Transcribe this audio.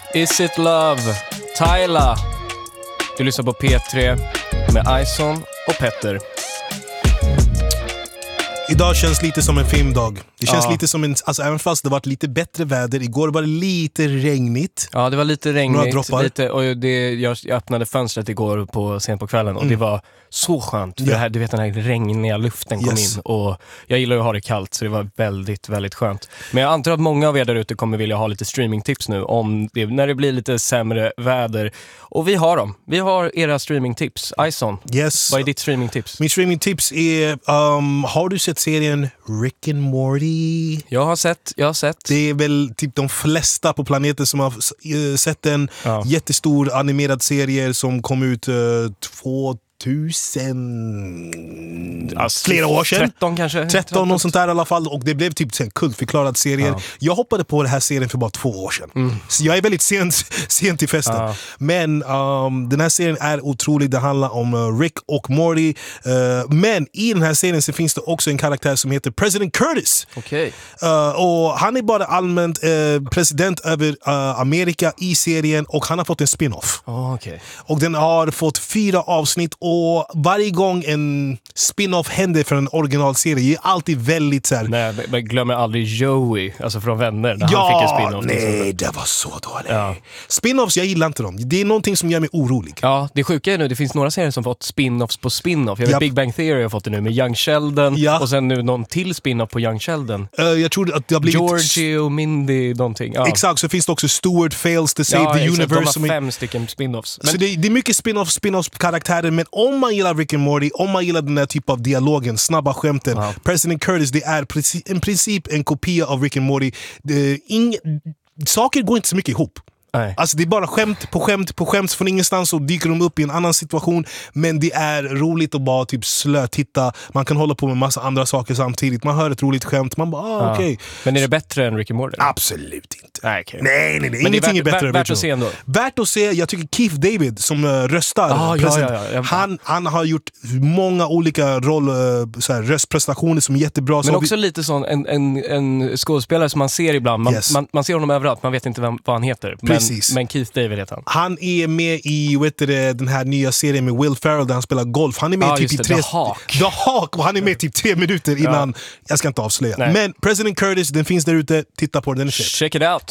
Is It Love, Tyla. Du lyssnar på P3 med Ison och Petter. Idag känns lite som en filmdag. Det känns lite som en, alltså även fast det var lite bättre väder. Igår var det lite regnigt. Ja, det var lite regnigt. Droppar. Lite, och jag öppnade fönstret igår sent på kvällen och det var så skönt. För det här, du vet, den här regniga luften kom in. Och jag gillar att ha det kallt, så det var väldigt, väldigt skönt. Men jag antar att många av er där ute kommer vilja ha lite streamingtips nu om det, när det blir lite sämre väder. Och vi har dem. Vi har era streamingtips. Ison, vad är ditt streamingtips? Min streamingtips är, har du sett serien Rick and Morty? Jag har sett. Det är väl typ de flesta på planeten som har sett en jättestor animerad serie som kom ut 2000, flera år sedan. 13 kanske? 13 och sånt där i alla fall. Och det blev typ en kultförklarad serie. Jag hoppade på den här serien för bara 2 år sedan. Så jag är väldigt sent till festen. Men den här serien är otrolig. Det handlar om Rick och Morty. Men i den här serien så finns det också en karaktär som heter President Curtis. Okay. Och han är bara allmänt president över Amerika i serien. Och han har fått en spin-off. Okay. Och den har fått 4 avsnitt. Och varje gång en spin-off händer från en originalserie är alltid väldigt så här. Nej, men glömmer aldrig Joey, alltså från Vänner, när han fick en spin-off. Nej, det var så dåligt. Spin-offs, jag gillar inte dem. Det är någonting som gör mig orolig. Ja, det sjuka är nu, det finns några serier som fått spin-offs på spin-off. Jag vet Big Bang Theory har fått det nu med Young Sheldon och sen nu någon till spin-off på Young Sheldon. Jag tror att det har blivit Georgie och Mindy någonting. Exakt, så finns det också Stuart Fails to Save the Universe. De har 5 stycken spin-offs. Så det är mycket spin-offs karaktärer, men om man gillar Rick and Morty, om man gillar den här typen av dialogen, snabba skämten, President Curtis, det är i princip en kopia av Rick and Morty. Saker går inte så mycket ihop. Nej. Alltså det är bara skämt på skämt från ingenstans, och dyker de upp i en annan situation. Men det är roligt att bara typ slötitta. Man kan hålla på med massa andra saker samtidigt. Man hör ett roligt skämt, man bara okej. Men är det bättre än Rick and Morty? Absolut inte. Nej, okay. Nej. Men ingenting är bättre. Värt att se ändå. Värt att se. Jag tycker Keith David som röstar han har gjort många olika röstprestationer som är jättebra. Men också lite sån en skådespelare som man ser ibland. Man ser honom överallt, man vet inte vad han heter. Men Keith David heter han. Han är med i den här nya serien med Will Ferrell där han spelar golf. Han är med typ i The Hawk. Och han är med typ 3 minuter innan. Jag ska inte avslöja. Men President Curtis, den finns där ute. Titta på den. Check it out.